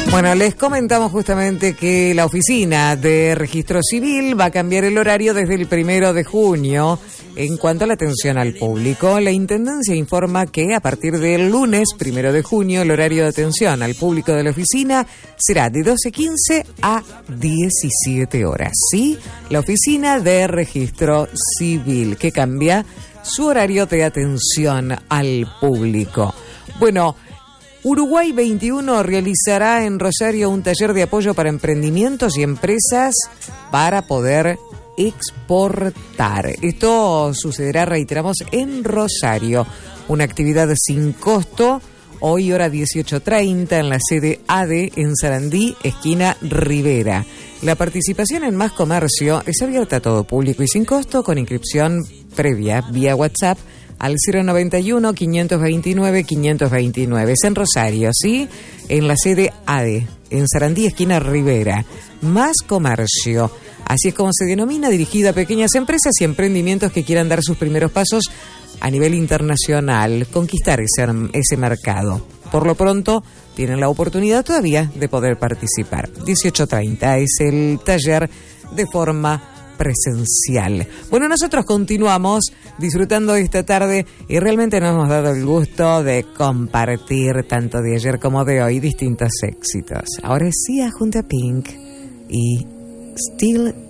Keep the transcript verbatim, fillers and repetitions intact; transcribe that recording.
Bueno, les comentamos justamente que la Oficina de Registro Civil va a cambiar el horario desde el primero de junio en cuanto a la atención al público. La Intendencia informa que a partir del lunes primero de junio el horario de atención al público de la oficina será de doce quince a diecisiete horas. ¿Sí? La Oficina de Registro Civil que cambia su horario de atención al público. Bueno, Uruguay veintiuno realizará en Rosario un taller de apoyo para emprendimientos y empresas para poder exportar. Esto sucederá, reiteramos, en Rosario. Una actividad sin costo, hoy hora dieciocho treinta en la sede A D en Sarandí, esquina Rivera. La participación en Más Comercio es abierta a todo público y sin costo, con inscripción previa vía WhatsApp al cero noventa y uno, quinientos veintinueve, quinientos veintinueve. Es en Rosario, ¿sí? En la sede A D, en Sarandí, esquina Rivera. Más Comercio, así es como se denomina, dirigida a pequeñas empresas y emprendimientos que quieran dar sus primeros pasos a nivel internacional, conquistar ese, ese mercado. Por lo pronto, tienen la oportunidad todavía de poder participar. dieciocho treinta es el taller de forma presencial. Bueno, nosotros continuamos disfrutando esta tarde y realmente nos hemos dado el gusto de compartir tanto de ayer como de hoy distintos éxitos. Ahora sí, a Junta Pink y Still